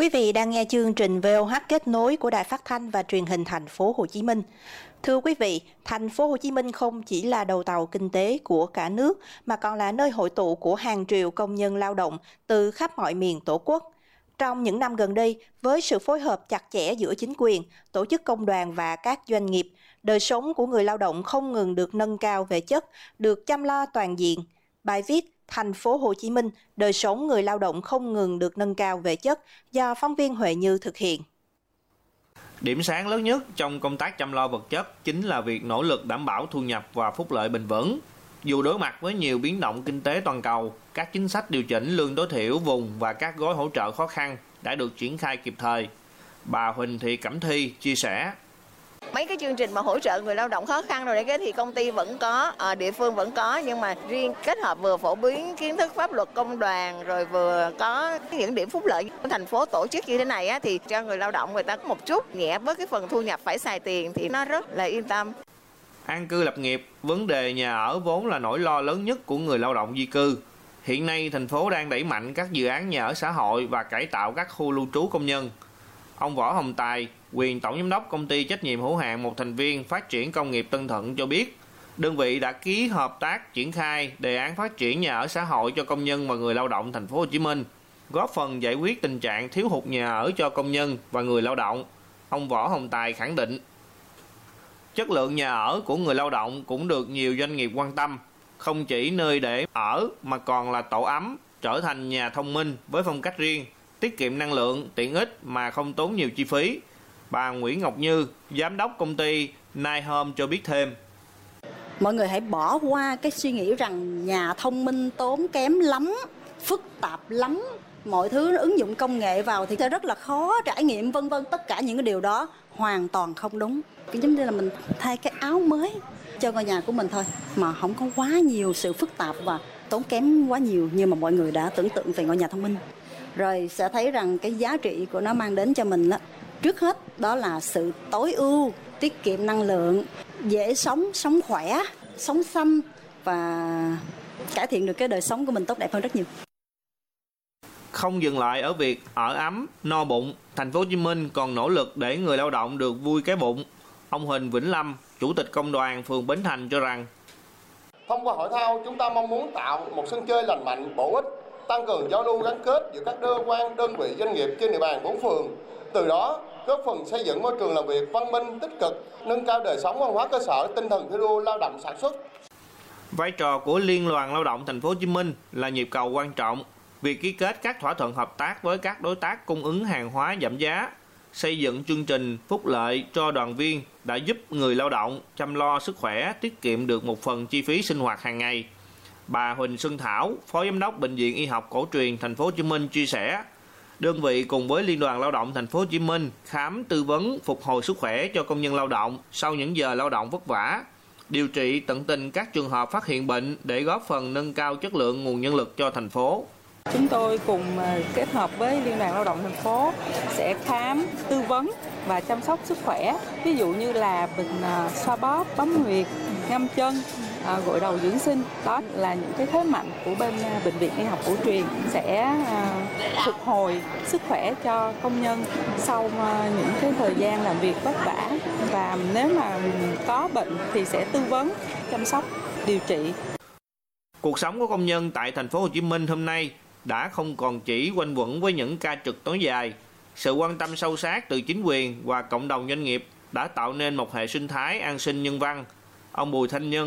Quý vị đang nghe chương trình VOH kết nối của Đài Phát thanh và Truyền hình Thành phố Hồ Chí Minh. Thưa quý vị, Thành phố Hồ Chí Minh không chỉ là đầu tàu kinh tế của cả nước mà còn là nơi hội tụ của hàng triệu công nhân lao động từ khắp mọi miền Tổ quốc. Trong những năm gần đây, với sự phối hợp chặt chẽ giữa chính quyền, tổ chức công đoàn và các doanh nghiệp, đời sống của người lao động không ngừng được nâng cao về chất, được chăm lo toàn diện. Bài viết Thành phố Hồ Chí Minh, đời sống người lao động không ngừng được nâng cao về chất do phóng viên Huệ Như thực hiện. Điểm sáng lớn nhất trong công tác chăm lo vật chất chính là việc nỗ lực đảm bảo thu nhập và phúc lợi bền vững. Dù đối mặt với nhiều biến động kinh tế toàn cầu, các chính sách điều chỉnh lương tối thiểu vùng và các gói hỗ trợ khó khăn đã được triển khai kịp thời. Bà Huỳnh Thị Cẩm Thi chia sẻ. Mấy cái chương trình mà hỗ trợ người lao động khó khăn rồi đấy thì công ty vẫn có, địa phương vẫn có, nhưng mà riêng kết hợp vừa phổ biến kiến thức pháp luật công đoàn rồi vừa có những điểm phúc lợi. Thành phố tổ chức như thế này thì cho người lao động người ta có một chút nhẹ bớt cái phần thu nhập phải xài tiền thì nó rất là yên tâm. An cư lập nghiệp, vấn đề nhà ở vốn là nỗi lo lớn nhất của người lao động di cư. Hiện nay thành phố đang đẩy mạnh các dự án nhà ở xã hội và cải tạo các khu lưu trú công nhân. Ông Võ Hồng Tài, quyền tổng giám đốc công ty trách nhiệm hữu hạn một thành viên phát triển công nghiệp Tân Thuận cho biết, đơn vị đã ký hợp tác triển khai đề án phát triển nhà ở xã hội cho công nhân và người lao động thành phố Hồ Chí Minh, góp phần giải quyết tình trạng thiếu hụt nhà ở cho công nhân và người lao động. Ông Võ Hồng Tài khẳng định, chất lượng nhà ở của người lao động cũng được nhiều doanh nghiệp quan tâm, không chỉ nơi để ở mà còn là tổ ấm, trở thành nhà thông minh với phong cách riêng, tiết kiệm năng lượng, tiện ích mà không tốn nhiều chi phí. Bà Nguyễn Ngọc Như, giám đốc công ty Night Home cho biết thêm. Mọi người hãy bỏ qua cái suy nghĩ rằng nhà thông minh tốn kém lắm, phức tạp lắm, mọi thứ ứng dụng công nghệ vào thì sẽ rất là khó trải nghiệm vân vân. Tất cả những cái điều đó hoàn toàn không đúng. Cái giống như là mình thay cái áo mới cho ngôi nhà của mình thôi, mà không có quá nhiều sự phức tạp và tốn kém quá nhiều như mà mọi người đã tưởng tượng về ngôi nhà thông minh. Rồi sẽ thấy rằng cái giá trị của nó mang đến cho mình đó, trước hết đó là sự tối ưu, tiết kiệm năng lượng, dễ sống, sống khỏe, sống xanh và cải thiện được cái đời sống của mình tốt đẹp hơn rất nhiều. Không dừng lại ở việc ở ấm, no bụng, Thành phố Hồ Chí Minh còn nỗ lực để người lao động được vui cái bụng. Ông Huỳnh Vĩnh Lâm, Chủ tịch Công đoàn phường Bến Thành cho rằng, thông qua hội thao chúng ta mong muốn tạo một sân chơi lành mạnh, bổ ích, tăng cường giao lưu gắn kết giữa các cơ quan, đơn vị, doanh nghiệp trên địa bàn 4 phường. Từ đó góp phần xây dựng môi trường làm việc văn minh, tích cực, nâng cao đời sống văn hóa cơ sở, tinh thần thi đua lao động sản xuất. Vai trò của Liên đoàn Lao động Thành phố Hồ Chí Minh là nhịp cầu quan trọng. Việc ký kết các thỏa thuận hợp tác với các đối tác cung ứng hàng hóa giảm giá, xây dựng chương trình phúc lợi cho đoàn viên đã giúp người lao động chăm lo sức khỏe, tiết kiệm được một phần chi phí sinh hoạt hàng ngày. Bà Huỳnh Xuân Thảo, Phó Giám đốc Bệnh viện Y học Cổ truyền Thành phố Hồ Chí Minh chia sẻ, đơn vị cùng với Liên đoàn Lao động Thành phố Hồ Chí Minh khám tư vấn phục hồi sức khỏe cho công nhân lao động sau những giờ lao động vất vả, điều trị tận tình các trường hợp phát hiện bệnh để góp phần nâng cao chất lượng nguồn nhân lực cho thành phố. Chúng tôi cùng kết hợp với Liên đoàn Lao động thành phố sẽ khám, tư vấn và chăm sóc sức khỏe, ví dụ như là bệnh xoa bóp, bấm huyệt, ngâm chân, gội đầu dưỡng sinh. Đó là những cái thế mạnh của bên Bệnh viện Y học Cổ truyền sẽ phục hồi sức khỏe cho công nhân sau những cái thời gian làm việc vất vả, và nếu mà có bệnh thì sẽ tư vấn, chăm sóc, điều trị. Cuộc sống của công nhân tại Thành phố Hồ Chí Minh hôm nay đã không còn chỉ quanh quẩn với những ca trực tối dài. Sự quan tâm sâu sát từ chính quyền và cộng đồng doanh nghiệp đã tạo nên một hệ sinh thái an sinh nhân văn. Ông Bùi Thanh Nhân,